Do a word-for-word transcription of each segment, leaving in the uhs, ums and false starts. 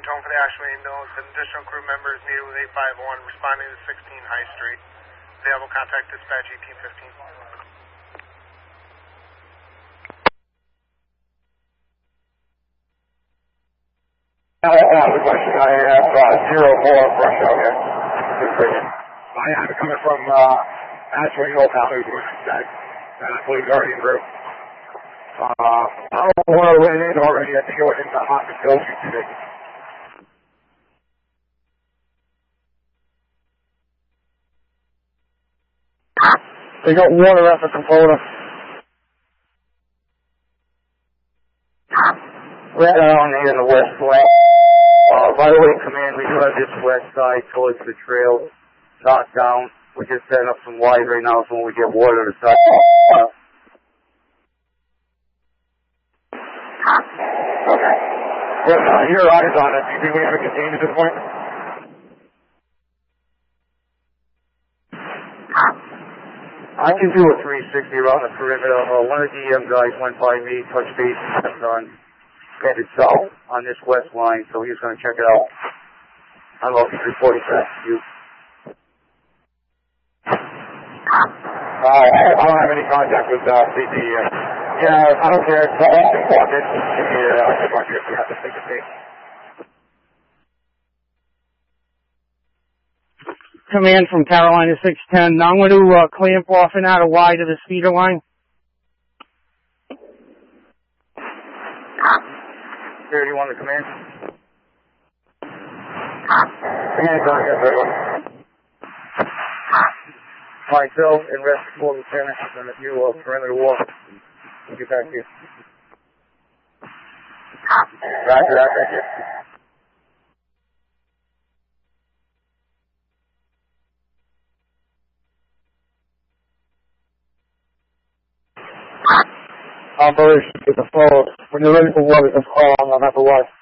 home for the Ashway ambulance. And additional crew members needed with eight five one responding to sixteen High Street. Available contact dispatch eighteen fifteen. I have a question. I have uh, zero four brush out here. I have it coming from uh, Ashway Old Town. I believe it's already through. Uh, I don't know where it went in already. I think it went into Hot Building today. They got water at the component. Right around here in the west flank. Uh, by the way, command, we do have this west side towards the trail shot down. We're just setting up some wires right now so when we get water to start. Uh, okay. Well, uh, your eyes on it. Do you think we have it contained at this point? I can do a three sixty around the perimeter. Uh, one of the D M guys went by me, touched base on headed south on this west line, so he's going to check it out. I'm off reporting back to you. Uh, I don't have any contact with uh, C P. Uh, yeah, I don't care. It's all important. Give me a uh, if you have to take a date. Command from Carolina six ten. Now I'm going to uh, clamp off and out of wide of the speeder line. thirty-one to command. Command, go ahead, everyone. Myself and rest of the lieutenant and a few uh, perimeter walk. We'll get back to you. Roger, roger. Operation with the flow. When you're ready for water, just call on them after what?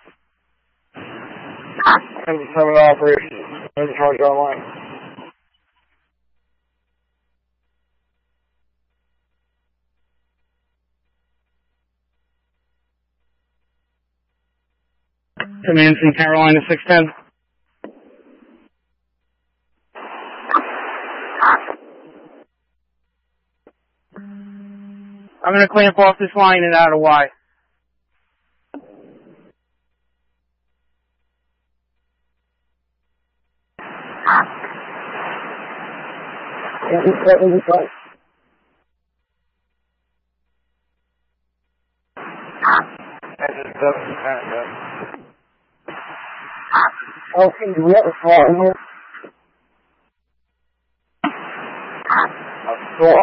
seven operation. In charge online. Command from Carolina six ten. I'm going to clamp off this line and out of Y. Okay, we have a fall in here. A saw.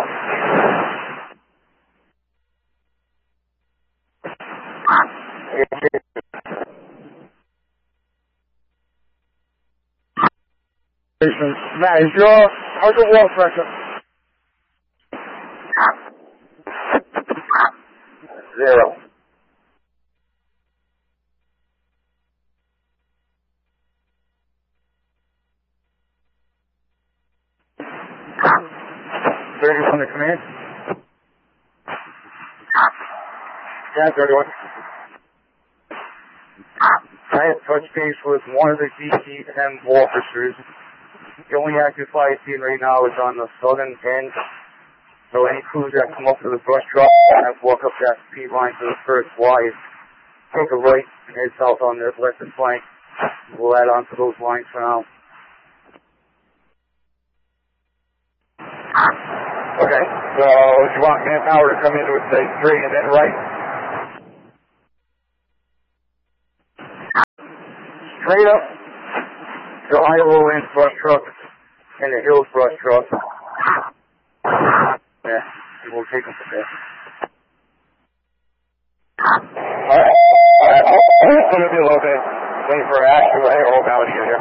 Matt, is your, how's your water pressure? Zero. thirty-one to command. Yeah, thirty-one. I had touch base with one of the D C M officers. The only active fire scene right now is on the southern end. So any crews that come up to the brush truck and walk up that speed line to the first wire, take a right and head south on the western flank. We'll add on to those lines for now. Okay, so if you want manpower to come into it, say three and then right. Straight up to Iowa Lands brush truck and the Hills brush truck. Yeah, we'll take them from there. Alright, alright, it's going to be a little bit waiting for actual air out here.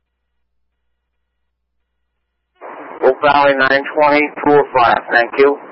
Oak Valley nine twenty, two oh five, thank you.